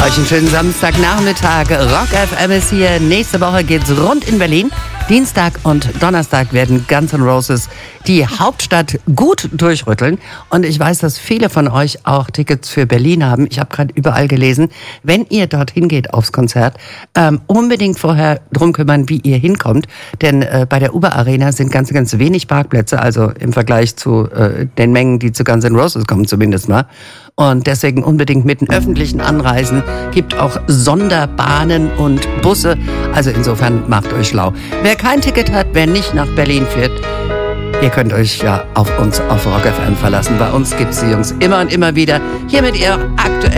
Euch einen schönen Samstagnachmittag. Rock FM ist hier. Nächste Woche geht's rund in Berlin. Dienstag und Donnerstag werden Guns N' Roses die Hauptstadt gut durchrütteln. Und ich weiß, dass viele von euch auch Tickets für Berlin haben. Ich habe gerade überall gelesen, wenn ihr dorthin geht aufs Konzert, unbedingt vorher drum kümmern, wie ihr hinkommt. Denn bei der Uber Arena sind ganz, ganz wenig Parkplätze, also im Vergleich zu den Mengen, die zu Guns N' Roses kommen zumindest mal. Und deswegen unbedingt mit den öffentlichen Anreisen. Gibt auch Sonderbahnen und Busse. Also insofern macht euch schlau. Wer kein Ticket hat, wer nicht nach Berlin fährt, ihr könnt euch ja auf uns auf Rock FM verlassen. Bei uns gibt's die Jungs immer und immer wieder. Hier mit ihr aktuell.